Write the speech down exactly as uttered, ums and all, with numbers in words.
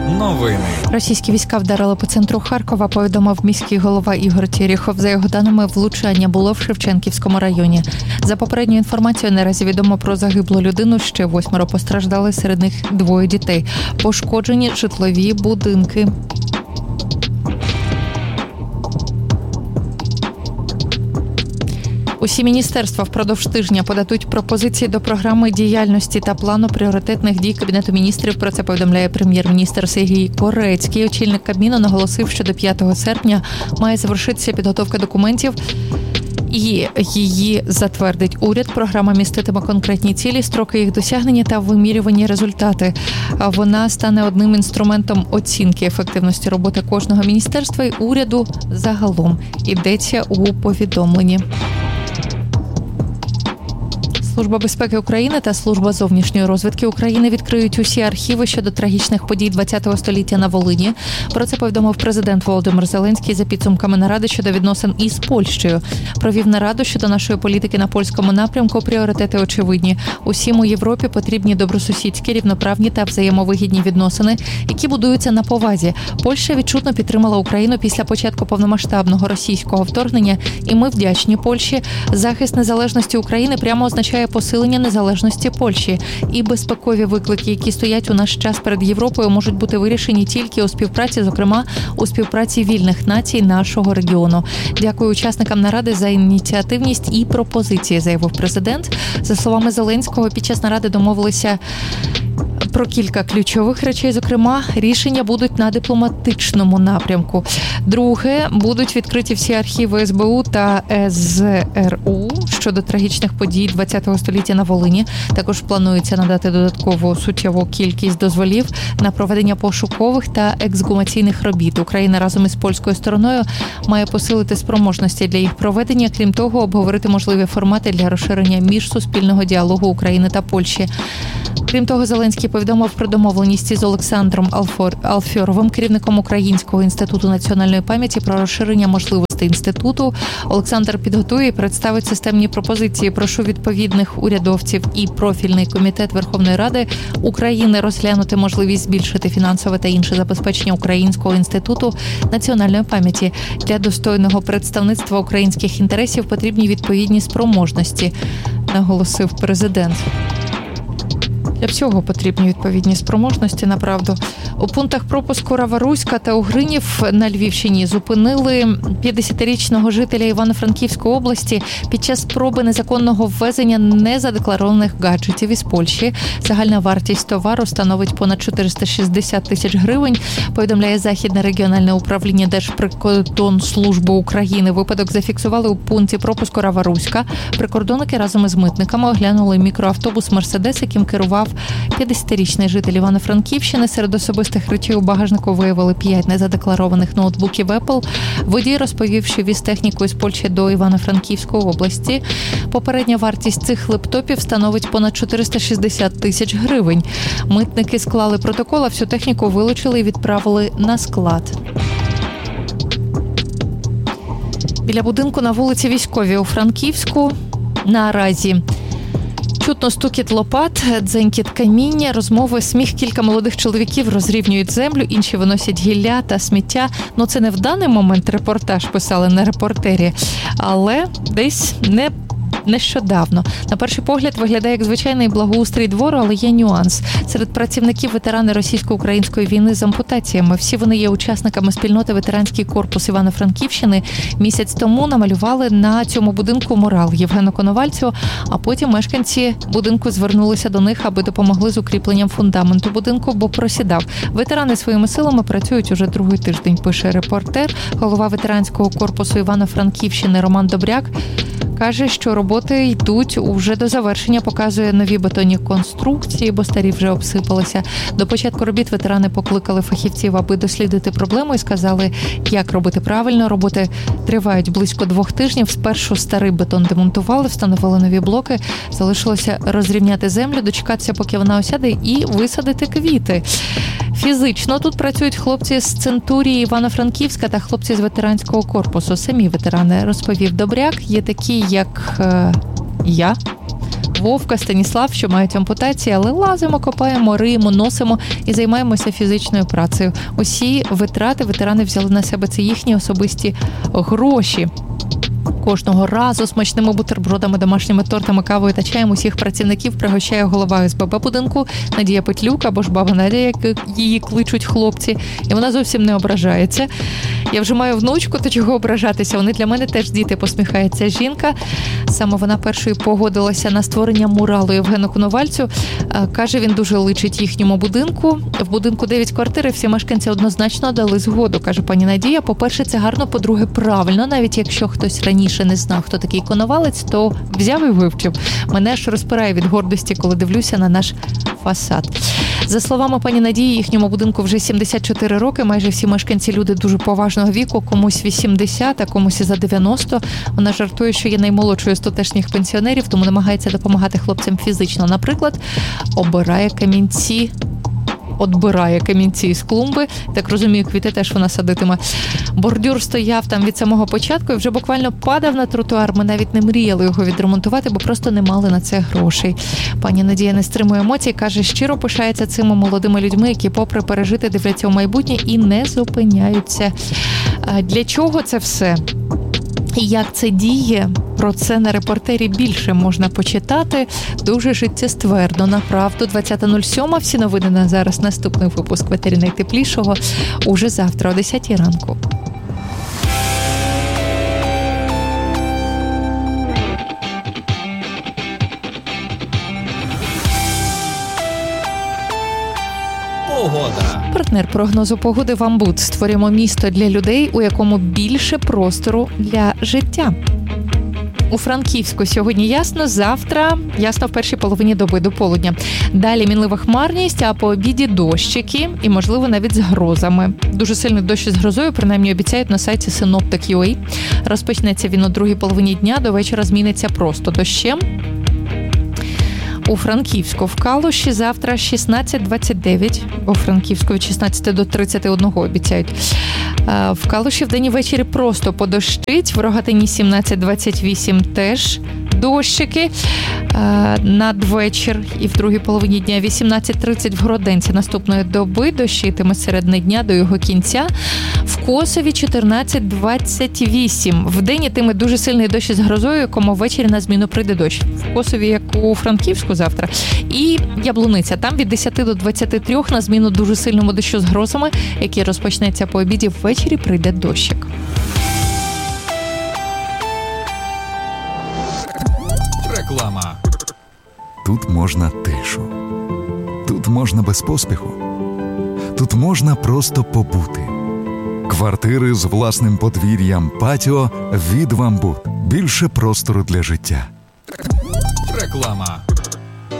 Новини. Російські війська вдарили по центру Харкова, повідомив міський голова Ігор Терехов. За його даними, влучання було в Шевченківському районі. За попередньою інформацією, наразі відомо про загиблу людину, ще восьмеро постраждали, серед них двоє дітей. Пошкоджені житлові будинки. Усі міністерства впродовж тижня подадуть пропозиції до програми діяльності та плану пріоритетних дій Кабінету міністрів. Про це повідомляє прем'єр-міністр Сергій Корецький. Очільник Кабміну наголосив, що до п'ятого серпня має завершитися підготовка документів і її затвердить уряд. Програма міститиме конкретні цілі, строки їх досягнення та вимірювані результати. Вона стане одним інструментом оцінки ефективності роботи кожного міністерства і уряду загалом. Йдеться у повідомленні. Служба безпеки України та Служба зовнішньої розвідки України відкриють усі архіви щодо трагічних подій ХХ століття на Волині. Про це повідомив президент Володимир Зеленський за підсумками наради щодо відносин із Польщею. Провів нараду щодо нашої політики на польському напрямку. Пріоритети очевидні. Усім у Європі потрібні добросусідські, рівноправні та взаємовигідні відносини, які будуються на повазі. Польща відчутно підтримала Україну після початку повномасштабного російського вторгнення, і ми вдячні Польщі. Захист незалежності України прямо означає посилення незалежності Польщі. І безпекові виклики, які стоять у наш час перед Європою, можуть бути вирішені тільки у співпраці, зокрема, у співпраці вільних націй нашого регіону. Дякую учасникам наради за ініціативність і пропозиції, заявив президент. За словами Зеленського, під час наради домовилися про кілька ключових речей, зокрема, рішення будуть на дипломатичному напрямку. Друге, будуть відкриті всі архіви ес бе у та ес ер у щодо трагічних подій ХХ століття на Волині. Також планується надати додаткову суттєву кількість дозволів на проведення пошукових та ексгумаційних робіт. Україна разом із польською стороною має посилити спроможності для їх проведення, крім того, обговорити можливі формати для розширення міжсуспільного діалогу України та Польщі. Крім того, Зеленський повідомив про домовленість із Олександром Алфьоровим, керівником Українського інституту національної пам'яті, про розширення можливостей інституту. Олександр підготує і представить системні пропозиції. Прошу відповідних урядовців і профільний комітет Верховної Ради України розглянути можливість збільшити фінансове та інше забезпечення Українського інституту національної пам'яті. Для достойного представництва українських інтересів потрібні відповідні спроможності, наголосив президент. Для всього потрібні відповідні спроможності, направду. У пунктах пропуску Рава-Руська та Угринів на Львівщині зупинили п'ятдесятирічного жителя Івано-Франківської області під час спроби незаконного ввезення незадекларованих гаджетів із Польщі. Загальна вартість товару становить понад чотириста шістдесят тисяч гривень, повідомляє Західне регіональне управління Держприкордонслужби України. Випадок зафіксували у пункті пропуску Рава-Руська. Прикордонники разом із митниками оглянули мікроавтобус «Мерседес», яким керував п'ятдесятирічний житель Івано-Франківщини. Серед особистих речей у багажнику виявили п'ять незадекларованих ноутбуків Apple. Водій розповів, що віз техніку із Польщі до Івано-Франківської області. Попередня вартість цих лептопів становить понад чотириста шістдесят тисяч гривень. Митники склали протокол, а всю техніку вилучили і відправили на склад. Біля будинку на вулиці Військовій у Франківську наразі чутно стукіт лопат, дзенькіт каміння, розмови, сміх. Кілька молодих чоловіків розрівнюють землю, інші виносять гілля та сміття. Ну, це не в даний момент репортаж писали на Репортері, але десь не нещодавно. На перший погляд виглядає як звичайний благоустрій двору, але є нюанс. Серед працівників ветерани російсько-української війни з ампутаціями. Всі вони є учасниками спільноти «Ветеранський корпус Івано-Франківщини». Місяць тому намалювали на цьому будинку мурал Євгену Коновальцю, а потім мешканці будинку звернулися до них, аби допомогли з укріпленням фундаменту будинку, бо просідав. Ветерани своїми силами працюють уже другий тиждень, пише Репортер. Голова ветеранського корпусу Івано-Франківщини Роман Добряк каже, що роботи йдуть уже до завершення, показує нові бетонні конструкції, бо старі вже обсипалися. До початку робіт ветерани покликали фахівців, аби дослідити проблему і сказали, як робити правильно. Роботи тривають близько двох тижнів. Спершу старий бетон демонтували, встановили нові блоки. Залишилося розрівняти землю, дочекатися, поки вона осяде, і висадити квіти. Фізично тут працюють хлопці з Центурії Івано-Франківська та хлопці з ветеранського корпусу. Самі ветерани, розповів Добряк, є такі, як е, я. Вовка, Станіслав, що мають ампутації, але лазимо, копаємо, риємо, носимо і займаємося фізичною працею. Усі витрати ветерани взяли на себе, це їхні особисті гроші. Кожного разу смачними бутербродами, домашніми тортами, кавою та чаєм усіх працівників пригощає голова СББ будинку Надія Петлюк, або ж баба Надя, як її кличуть хлопці. І вона зовсім не ображається. Я вже маю внучку, то чого ображатися? Вони для мене теж діти, посміхається жінка. Саме вона першою погодилася на створення муралу Євгену Коновальцю. Каже, він дуже личить їхньому будинку. В будинку дев'ять квартир, і всі мешканці однозначно дали згоду, каже пані Надія. По-перше, це гарно, по-друге, правильно. Навіть якщо хтось раніше не знав, хто такий Коновалець, то взяв і вивчив. Мене аж розпирає від гордості, коли дивлюся на наш фасад. За словами пані Надії, їхньому будинку вже сімдесят чотири роки. Майже всі мешканці люди дуже поважного віку, комусь вісімдесят, а комусь і за дев'яносто. Вона жартує, що є наймолодшою з тутешніх пенсіонерів, тому намагається допомагати хлопцям фізично. Наприклад, обирає камінці, Отбирає камінці з клумби. Так розумію, квіти теж вона садитиме. Бордюр стояв там від самого початку і вже буквально падав на тротуар. Ми навіть не мріяли його відремонтувати, бо просто не мали на це грошей. Пані Надія не стримує емоцій, каже, щиро пишається цими молодими людьми, які попри пережити дивляться у майбутнє і не зупиняються. Для чого це все? Як це діє? Про це на репортері більше можна почитати. Дуже життєствердно, на правду. двадцята нуль сім. Всі новини на зараз. Наступний випуск «Ветері найтеплішого» уже завтра о десятій ранку. Погода. Партнер прогнозу погоди «Вамбуд». Створюємо місто для людей, у якому більше простору для життя. У Франківську сьогодні ясно, завтра ясно в першій половині доби до полудня. Далі мінлива хмарність, а по обіді дощики і, можливо, навіть з грозами. Дуже сильний дощ з грозою, принаймні обіцяють на сайті синоптик крапка ю а. Розпочнеться він у другій половині дня, до вечора зміниться просто дощем. У Франківську в Калуші завтра шістнадцять двадцять дев'ять, у Франківську від шістнадцяти до тридцяти одного обіцяють. В Калуші вдень і ввечері просто подощить, в Рогатині сімнадцять двадцять вісім теж дощики. Надвечір і в другій половині дня вісімнадцять тридцять в Гроденці наступної доби, дощитиме з середини дня до його кінця. В Косові чотирнадцять двадцять вісім. Вдень йтиме дуже сильний дощ з грозою, якому ввечері на зміну прийде дощ. В Косові, як у Франківську завтра. І Яблуниця, там від десяти до двадцяти трьох на зміну дуже сильному дощу з грозами, який розпочнеться по обіді, ввечері прийде дощик. Реклама. Тут можна тишу. Тут можна без поспіху. Тут можна просто побути. Квартири з власним подвір'ям, патіо від «Вамбуд». Більше простору для життя. Реклама.